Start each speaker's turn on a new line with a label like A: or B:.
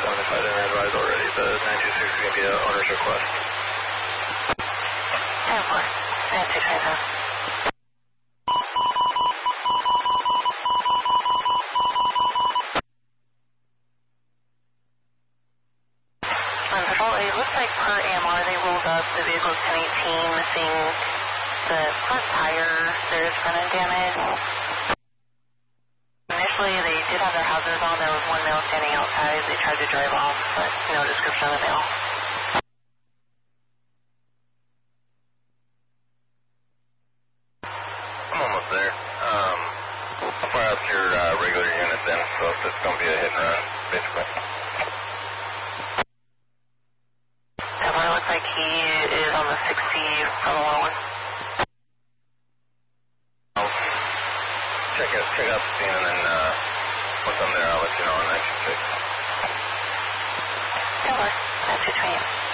A: 75 and advised already. The 926 is going to be an owner's request.
B: 10-4. 926. It looks like per AMR they rolled up the vehicle's 1018, missing the front tire. There is front end damage. Initially they did have their hazards on. There was one male standing outside. They tried to drive off, but no description of the male.
A: I'm almost there. I'll fire up your regular unit then, so it's going to be a hit and run, basically.
B: It looks like he is on the 60 from the 101.
A: I'll check out the scene, and then once I'm there, I'll let you know on 926.
B: 10-4. 926.